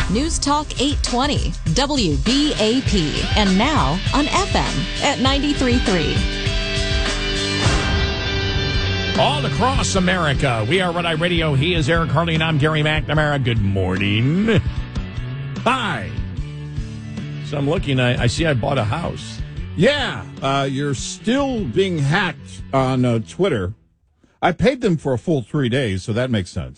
News Talk 820, WBAP, and now on FM at 93.3. All across America, we are Red Eye Radio. He is Eric Harley, and I'm Gary McNamara. Good morning. Hi. So I'm looking, I see I bought a house. Yeah, you're still being hacked on Twitter. I paid them for a full 3 days, so that makes sense.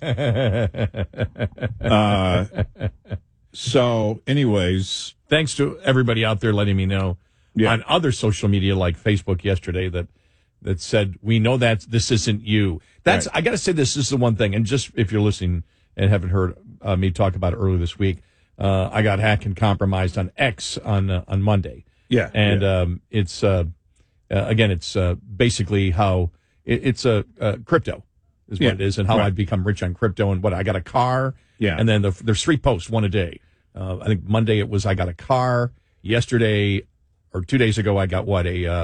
So, anyways. Thanks to everybody out there letting me know on other social media like Facebook yesterday that said, we know that this isn't you. That's right. I got to say, this is the one thing, and just if you're listening and haven't heard me talk about it earlier this week, I got hacked and compromised on X on Monday. Yeah. And it's, again, it's basically how it's crypto is what it is, and how I've become rich on crypto, and what I got a car. Yeah. And then there's 3 posts, one a day. I think Monday it was I got a car. Yesterday or 2 days ago, I got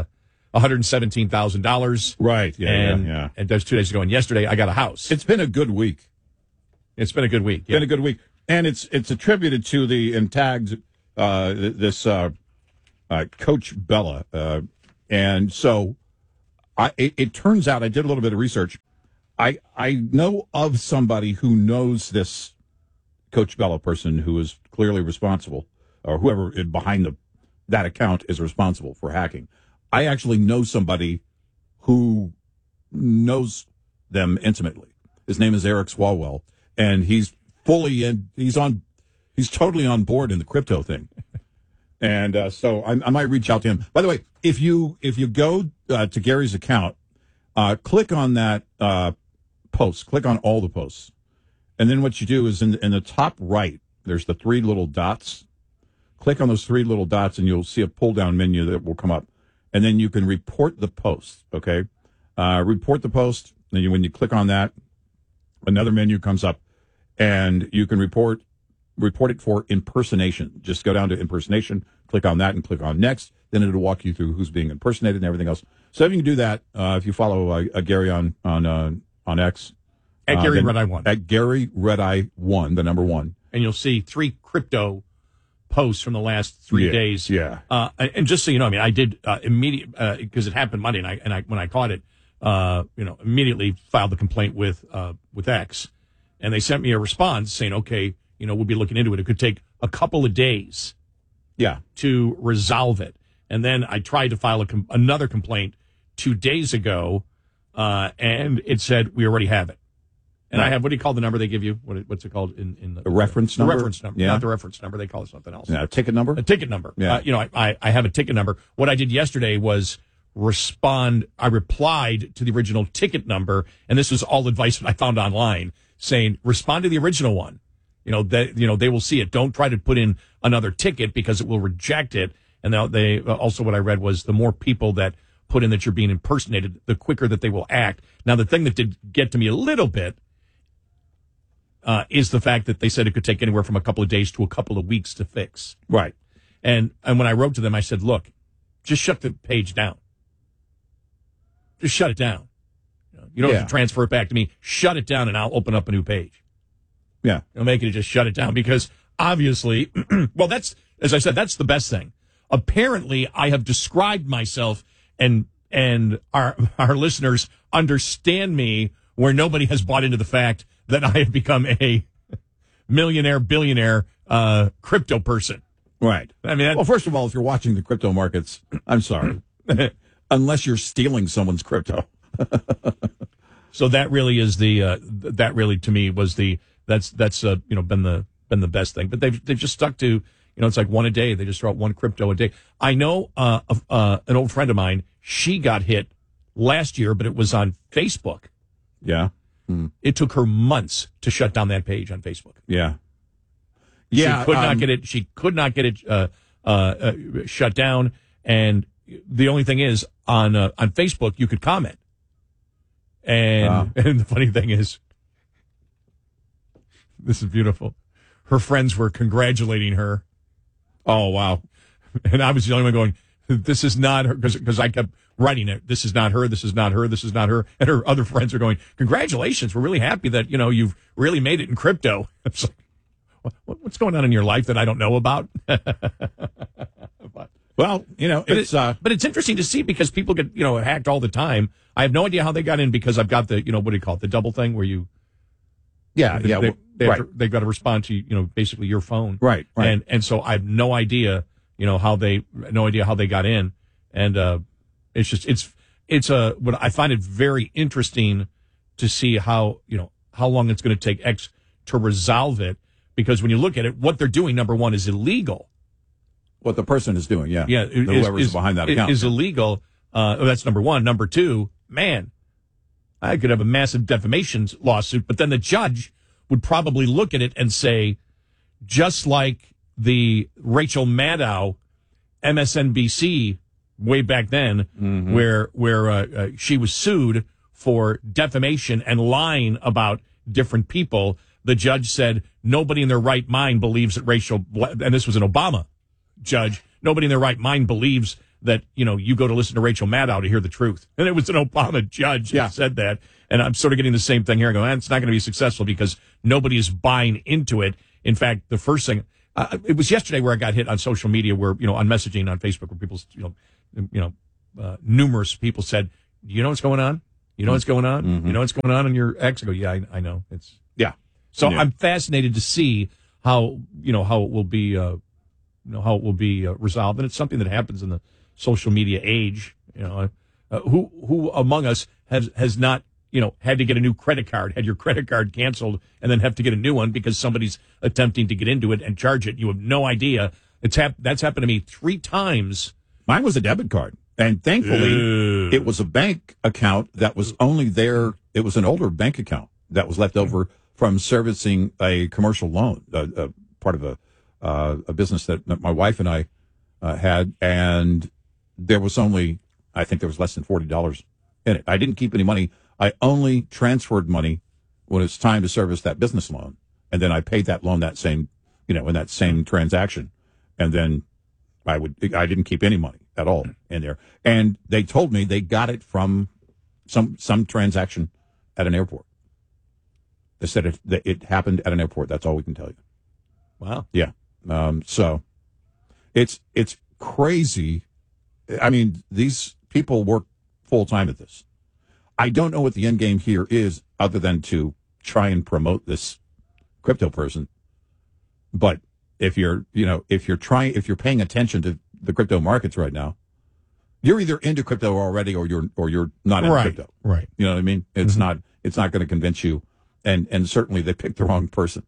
$117,000. Right. Yeah. And that's 2 days ago. And yesterday I got a house. It's been a good week. It's been a good week. Yeah. Been a good week. And it's attributed to and tagged this Coach Bella. And so it turns out I did a little bit of research. I know of somebody who knows this Coach Bella person who is clearly responsible, or whoever behind that account is responsible for hacking. I actually know somebody who knows them intimately. His name is Eric Swalwell, and he's fully in. He's totally on board in the crypto thing. And so I might reach out to him. By the way, if you go to Gary's account, click on that post. Click on all the posts. And then what you do is in the top right, there's the 3 little dots. Click on those 3 little dots, and you'll see a pull-down menu that will come up. And then you can report the post, okay? Report the post. And when you click on that, another menu comes up, and you can report it for impersonation. Just go down to impersonation, click on that, and click on next. Then it'll walk you through who's being impersonated and everything else. So if you can do that, if you follow Gary on X. At Gary Red Eye 1. At Gary Red Eye 1, the number 1. And you'll see 3 crypto posts from the last 3 days. Yeah. And just so you know, I mean, I did immediate, because it happened Monday, and I when I caught it, immediately filed the complaint with X. And they sent me a response saying, okay, we'll be looking into it. It could take a couple of days to resolve it. And then I tried to file another complaint 2 days ago, and it said, we already have it. And I have, what do you call the number they give you? What's it called? In the reference number? The reference number. Yeah. Not the reference number. They call it something else. Yeah, a ticket number? A ticket number. Yeah. I have a ticket number. What I did yesterday was I replied to the original ticket number, and this was all advice that I found online, saying, respond to the original one. They will see it. Don't try to put in another ticket because it will reject it. And they also, what I read was, the more people that put in that you're being impersonated, the quicker that they will act. Now, the thing that did get to me a little bit is the fact that they said it could take anywhere from a couple of days to a couple of weeks to fix. Right. And when I wrote to them, I said, look, just shut the page down. Just shut it down. You don't have to transfer it back to me. Shut it down, and I'll open up a new page. Yeah. Make it just shut it down, because obviously, well, that's, as I said, that's the best thing. Apparently, I have described myself, and our listeners understand me, where nobody has bought into the fact that I have become a millionaire, billionaire, crypto person. Right. I mean, well, first of all, if you're watching the crypto markets, I'm sorry, unless you're stealing someone's crypto. So that really is that really to me was that's been the best thing. But they've just stuck to, it's like one a day. They just throw out 1 crypto a day. I know an old friend of mine, she got hit last year, but it was on Facebook. Yeah. It took her months to shut down that page on Facebook. Yeah. She could not get it. She could not get it shut down. And the only thing is, on Facebook, you could comment. And the funny thing is, this is beautiful. Her friends were congratulating her. Oh, wow. And I was the only one going, this is not her, because I kept writing it. This is not her. This is not her. This is not her. And her other friends are going, congratulations. We're really happy that, you've really made it in crypto. It's like, what's going on in your life that I don't know about? Well, But it's interesting to see because people get, hacked all the time. I have no idea how they got in because I've got the, what do you call it? The double thing where you. They've got to respond to, basically your phone. Right. And so I have no idea, how they got in. And, what I find it very interesting to see how long it's going to take X to resolve it. Because when you look at it, what they're doing, number one, is illegal. What the person is doing, yeah. Whoever's behind that account. Is illegal. That's number one. Number two, man, I could have a massive defamation lawsuit, but then the judge would probably look at it and say, just like the Rachel Maddow MSNBC way back then, where she was sued for defamation and lying about different people, the judge said nobody in their right mind believes that Rachel, and this was an Obama judge, nobody in their right mind believes that, you go to listen to Rachel Maddow to hear the truth. And it was an Obama judge that said that. And I'm sort of getting the same thing here. Going, it's not going to be successful because nobody is buying into it. In fact, the first thing, it was yesterday where I got hit on social media where, on messaging on Facebook where people, numerous people said, you know what's going on? You know what's going on? Mm-hmm. You know what's going on in your ex? I go, yeah, I know. So Yeah. I'm fascinated to see how it will be, resolved. And it's something that happens in the social media age. Who among us has not, had to get a new credit card, had your credit card canceled, and then have to get a new one because somebody's attempting to get into it and charge it. You have no idea. That's happened to me 3 times. Mine was a debit card. And thankfully, it was a bank account that was only there. It was an older bank account that was left over from servicing a commercial loan, part of a business that my wife and I had. And there was only, I think there was less than $40 in it. I didn't keep any money. I only transferred money when it's time to service that business loan. And then I paid that loan that same, in that same transaction. And then I didn't keep any money at all in there. And they told me they got it from some transaction at an airport. They said it happened at an airport. That's all we can tell you. Wow. Yeah. So it's crazy. I mean, these people work full time at this. I don't know what the end game here is other than to try and promote this crypto person. But if you're paying attention to the crypto markets right now, you're either into crypto already or you're not into crypto. Right. You know what I mean? It's not going to convince you. And certainly they picked the wrong person.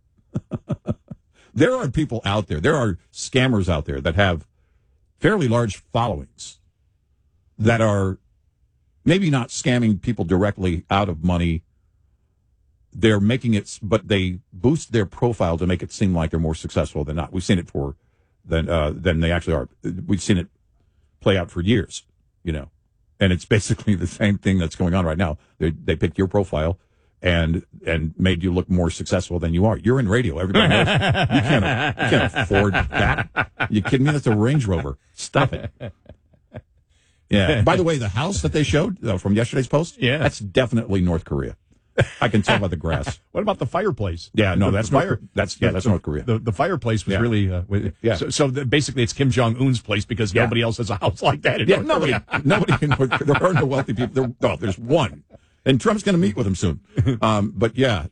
There are people out there. There are scammers out there that have fairly large followings that are maybe not scamming people directly out of money. They're making it, but they boost their profile to make it seem like they're more successful than not. We've seen it than they actually are. We've seen it play out for years, and it's basically the same thing that's going on right now. They picked your profile and made you look more successful than you are. You're in radio. Everybody knows. You can't afford that. You kidding me? That's a Range Rover. Stop it. Yeah. By the way, the house that they showed from yesterday's post, that's definitely North Korea. I can tell by the grass. What about the fireplace? Yeah, no, that's North Korea. The fireplace was really So basically, it's Kim Jong Un's place because nobody else has a house like that. In North Korea. Nobody. There are no wealthy people. There's one, and Trump's going to meet with him soon. But yeah,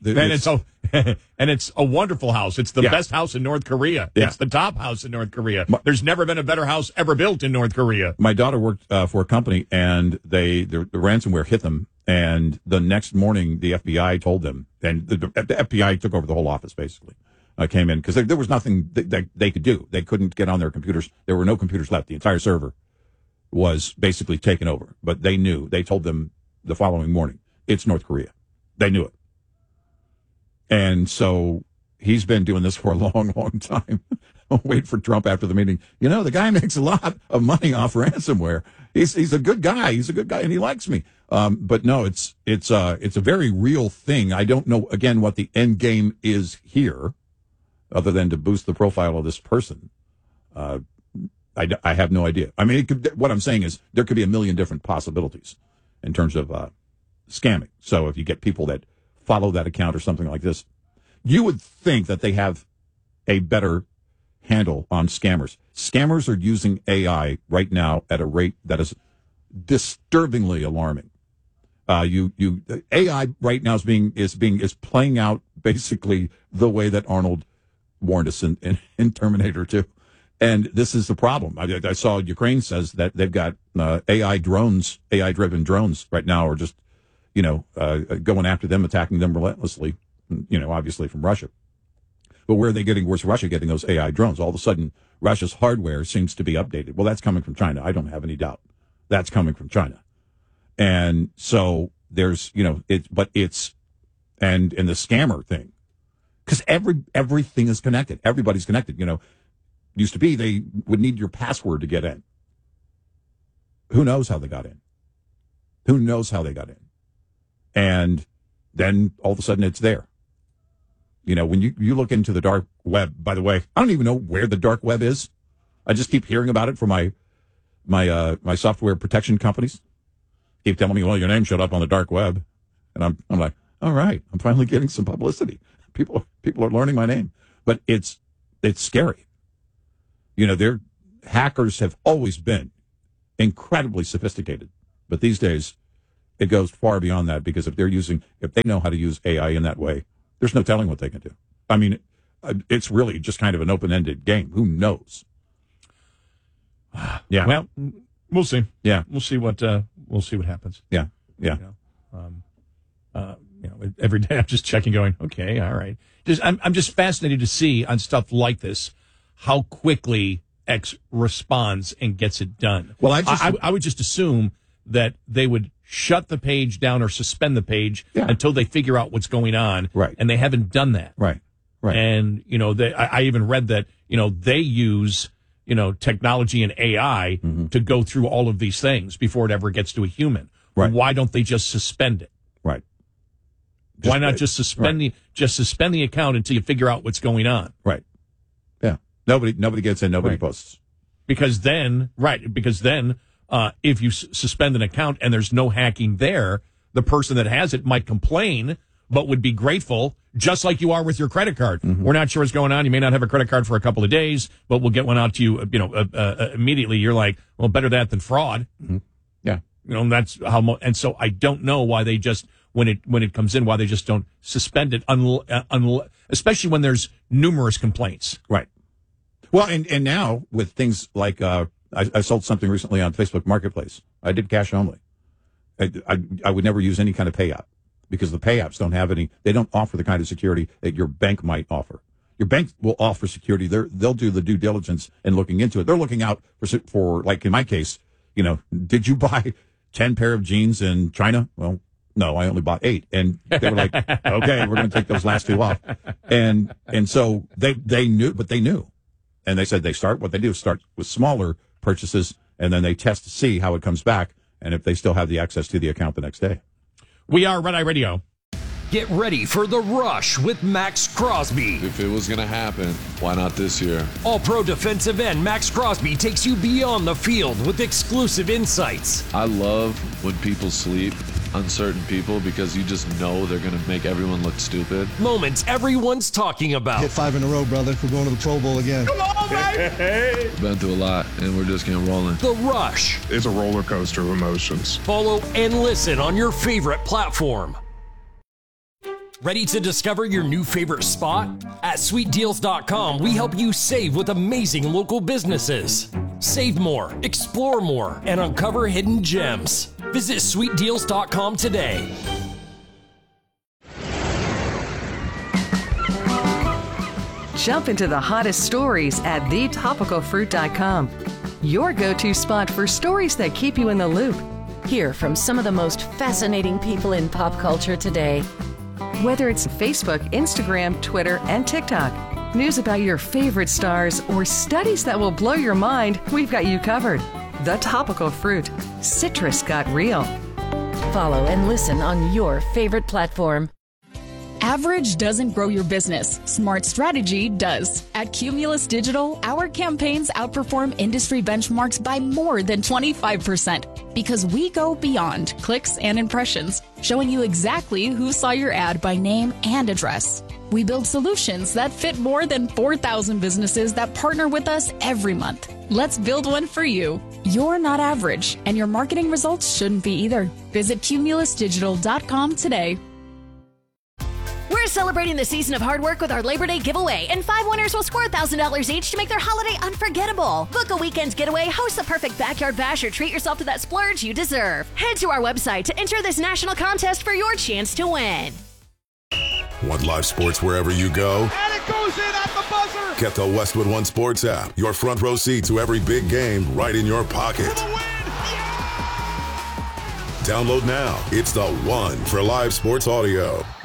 it's a wonderful house. It's the best house in North Korea. Yeah. It's the top house in North Korea. There's never been a better house ever built in North Korea. My daughter worked for a company, and the ransomware hit them. And the next morning, the FBI told them, and the FBI took over the whole office, basically, came in, because there was nothing that they could do. They couldn't get on their computers. There were no computers left. The entire server was basically taken over. But they knew. They told them the following morning, it's North Korea. They knew it. And so he's been doing this for a long, long time. Wait for Trump after the meeting. The guy makes a lot of money off ransomware. He's a good guy. He's a good guy, and he likes me. But no, it's a very real thing. I don't know, again, what the end game is here, other than to boost the profile of this person. I have no idea. I mean, what I'm saying is there could be a million different possibilities in terms of scamming. So if you get people that follow that account or something like this, you would think that they have a better handle on scammers. Scammers are using AI right now at a rate that is disturbingly alarming. AI right now is playing out basically the way that Arnold warned us in Terminator 2. And this is the problem. I saw Ukraine says that they've got AI-driven drones right now, are just, going after them, attacking them relentlessly, obviously from Russia. But where's Russia getting those AI drones? All of a sudden, Russia's hardware seems to be updated. Well, that's coming from China. I don't have any doubt. That's coming from China. And so there's, and the scammer thing, because everything is connected. Everybody's connected. Used to be they would need your password to get in. Who knows how they got in? And then all of a sudden it's there. When you look into the dark web, by the way, I don't even know where the dark web is. I just keep hearing about it from my software protection companies. Keep telling me, well, your name showed up on the dark web. And I'm like, all right, I'm finally getting some publicity. People are learning my name. But it's scary. Their hackers have always been incredibly sophisticated. But these days, it goes far beyond that, because if they know how to use AI in that way, there's no telling what they can do. I mean, it's really just kind of an open-ended game. Who knows? Yeah. Well, we'll see. Yeah. We'll see what happens. Yeah. Yeah. Every day I'm just checking, going, okay, all right. I'm just fascinated to see on stuff like this how quickly X responds and gets it done. Well, I would just assume that they would shut the page down or suspend the page until they figure out what's going on. Right. And they haven't done that. Right. Right. And, I even read that, they use, technology and AI to go through all of these things before it ever gets to a human. Right. Why don't they just suspend it? Right. Why not just suspend the account until you figure out what's going on? Right. Yeah. Nobody gets in. Nobody posts. Because then, if you suspend an account and there's no hacking there, the person that has it might complain, but would be grateful, just like you are with your credit card. Mm-hmm. We're not sure what's going on. You may not have a credit card for a couple of days, but we'll get one out to you, immediately. You're like, well, better that than fraud. Mm-hmm. Yeah. That's how, and so I don't know why they just, when it comes in, why they just don't suspend it, especially when there's numerous complaints. Right. Well, and now with things like, I sold something recently on Facebook Marketplace. I did cash only. I would never use any kind of pay app, because the pay apps don't have any. They don't offer the kind of security that your bank might offer. Your bank will offer security. They'll do the due diligence in looking into it. They're looking out for like in my case, did you buy 10 pair of jeans in China? Well, no, I only bought 8. And they were like, okay, we're going to take those last 2 off. And so they knew, but they knew. And they said what they do is start with smaller purchases, and then they test to see how it comes back, and if they still have the access to the account the next day. We are Red Eye Radio. Get ready for The Rush with Max Crosby. If it was going to happen, why not this year? All-Pro defensive end Max Crosby takes you beyond the field with exclusive insights. I love when people sleep on certain people, because you just know they're going to make everyone look stupid. Moments everyone's talking about. Hit 5 in a row, brother. We're going to the Pro Bowl again. Come on, baby! Been through a lot, and we're just getting rolling. The Rush. It's a roller coaster of emotions. Follow and listen on your favorite platform. Ready to discover your new favorite spot? At SweetDeals.com, we help you save with amazing local businesses. Save more, explore more, and uncover hidden gems. Visit SweetDeals.com today. Jump into the hottest stories at thetopicalfruit.com. Your go-to spot for stories that keep you in the loop. Hear from some of the most fascinating people in pop culture today. Whether it's Facebook, Instagram, Twitter, and TikTok, news about your favorite stars, or studies that will blow your mind, we've got you covered. The Topical Fruit. Citrus got real. Follow and listen on your favorite platform. Average doesn't grow your business. Smart strategy does. At Cumulus Digital, our campaigns outperform industry benchmarks by more than 25% because we go beyond clicks and impressions, showing you exactly who saw your ad by name and address. We build solutions that fit more than 4,000 businesses that partner with us every month. Let's build one for you. You're not average, and your marketing results shouldn't be either. Visit cumulusdigital.com today. We're celebrating the season of hard work with our Labor Day giveaway, and 5 winners will score $1,000 each to make their holiday unforgettable. Book a weekend getaway, host the perfect backyard bash, or treat yourself to that splurge you deserve. Head to our website to enter this national contest for your chance to win. Want live sports wherever you go? And it goes in at the buzzer! Get the Westwood One Sports app. Your front row seat to every big game right in your pocket. For the win! Yeah! Download now. It's the one for live sports audio.